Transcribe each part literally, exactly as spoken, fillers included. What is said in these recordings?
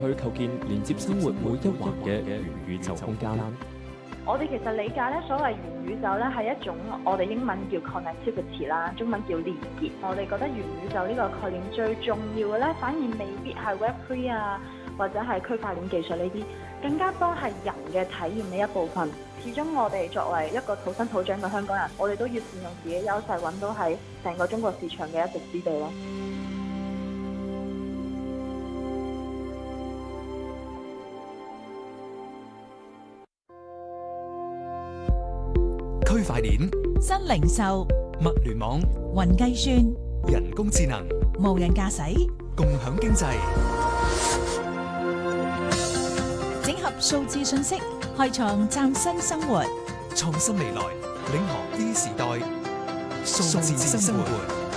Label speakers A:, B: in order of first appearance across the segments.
A: 去構建連接生活每一環嘅元宇宙空間。
B: 我哋其實理解咧，所謂元宇宙咧係一種我哋英文叫 connectivity 啦，中文叫連結。我哋覺得元宇宙呢個概念最重要嘅咧，反而未必係 Web 三 啊，或者係區塊鏈技術呢啲，更加多係人嘅體驗呢一部分。始終我哋作為一個土生土長嘅香港人，我哋都要善用自己優勢，揾到喺成個中國市場嘅一席之地咯。
C: 區塊鏈、
D: 新零售、
C: 物聯網、
D: 雲計算、
C: 人工智能、
D: 無人駕駛、
C: 共享經濟，
D: 整合數字信息，開創嶄新生活，
C: 創新未來，領航 D 時代，數字生活。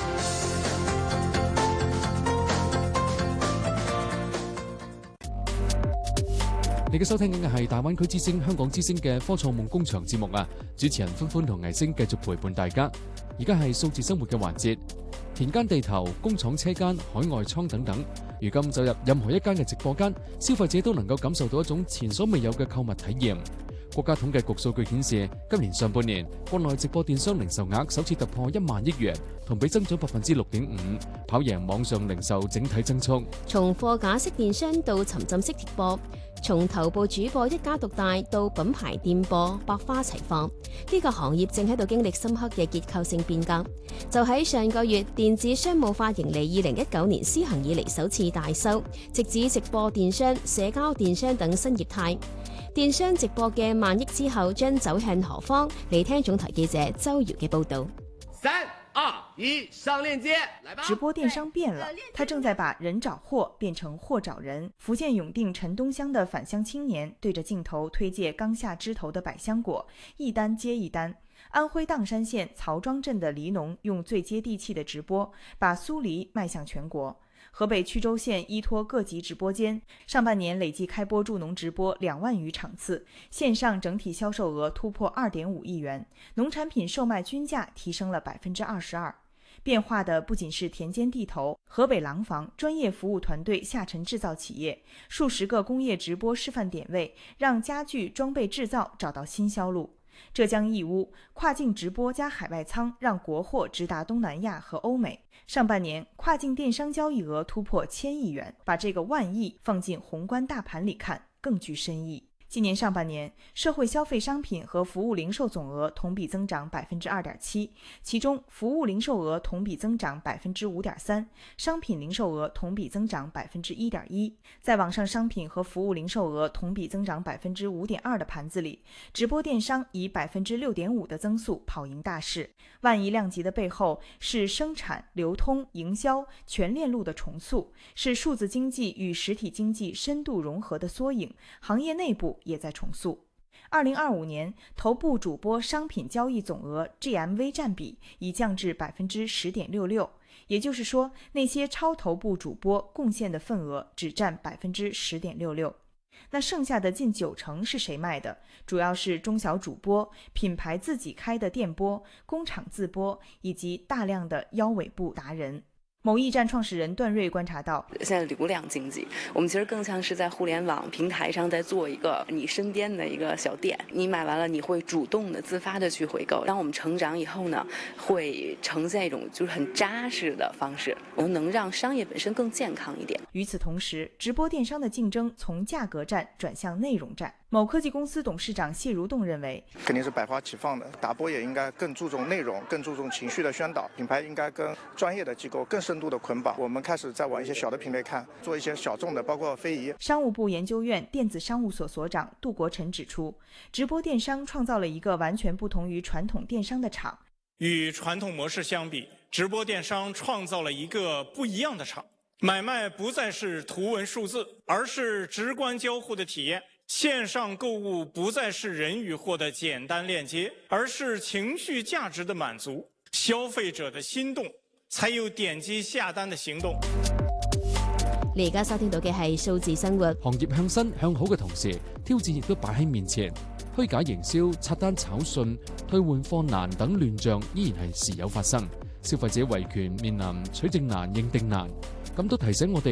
E: 你嘅收聽緊嘅係大灣區之聲、香港之聲嘅科創夢工場節目啊！主持人歡歡同藝星繼續陪伴大家。而家係數字生活嘅環節，田間地頭、工廠車間、海外倉等等。如今走入任何一間嘅直播間，消費者都能夠感受到一種前所未有嘅購物體驗。國家統計局數據顯示，今年上半年國內直播電商零售額首次突破一萬億元，同比增長百分之六點五，跑贏網上零售整體增速。
F: 從貨架式電商到沉浸式直播，從頭部主播一家獨大到品牌店播百花齊放，呢個行業正喺度經歷深刻嘅結構性變革。就喺上個月，電子商務化盈利二零一九年施行以嚟首次大收，直指直播電商、社交電商等新業態。電商直播嘅萬億之後將走向何方？嚟聽總台記者周瑤嘅報道。
G: 三二一，上鏈接，來吧！
H: 直播電商變了，它正在把人找貨變成貨找人。福建永定陳東鄉的返鄉青年對着鏡頭推介剛下枝頭的百香果，一單接一單。安徽砀山縣曹莊鎮的梨農用最接地氣的直播，把蘇梨賣向全國。河北曲周縣依託各級直播間，上半年累計開播助農直播兩萬餘場次，線上整體銷售額突破二點五億元，農產品售賣均價提升了百分之二十二。變化的不僅是田間地頭，河北廊坊專業服務團隊下沉製造企業，數十個工業直播示範點位，讓家具裝備製造找到新銷路。浙江義烏跨境直播加海外倉，讓國貨直達東南亞和歐美。上半年跨境電商交易額突破千億元，把這個萬億放進宏觀大盤裡看，更具深意。今年上半年，社會消費商品和服務零售總額同比增長百分之二點七，其中服務零售額同比增長百分之五點三，商品零售額同比增長百分之一點一。在網上商品和服務零售額同比增長百分之五點二的盤子裡，直播電商以百分之六點五的增速跑贏大市。萬億量級的背後是生產、流通、營銷全鏈路的重塑，是數字經濟與實體經濟深度融合的縮影。行業內部也在重塑。二零二五年，頭部主播商品交易總額 G M V 佔比已降至百分之十點六六，也就是說，那些超頭部主播貢獻的份額只佔百分之十點六六。那剩下的近九成是誰賣的？主要是中小主播、品牌自己開的店播、工廠自播以及大量的腰尾部達人。某驿站創始人段瑞觀察到，
I: 現在流量經濟，我們其實更像是在互聯網平台上在做一個你身邊的一個小店，你買完了你會主動的自發的去回購。當我們成長以後呢，會呈現一種就是很扎實的方式，我們能讓商業本身更健康一點。
H: 與此同時，直播電商的競爭從價格戰轉向內容戰。某科技公司董事長謝如棟認為，
J: 肯定是百花齊放的，打播也應該更注重內容，更注重情緒的宣導，品牌應該跟專業的機構更深度的捆綁。我們開始在往一些小的品類看，做一些小眾的，包括非遺。
H: 商務部研究院電子商務所所長杜國成指出，直播電商創造了一個完全不同於傳統電商的場。
K: 與傳統模式相比，直播電商創造了一個不一樣的場。買賣不再是圖文數字，而是直觀交互的體驗。線上購物不再是人與貨的簡單鏈接，而是情緒價值的滿足。消費者的心動，才有點擊下單的行動。
F: 你而家收聽到嘅係數字生活。
E: 行業向新向好嘅同時，挑戰亦都擺喺面前。虛假營銷、刷單炒信、退換貨難等亂象依然係時有發生。消費者維權面臨取證難、認定難，咁都提醒我哋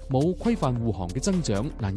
E: 冇規範護航嘅增長難以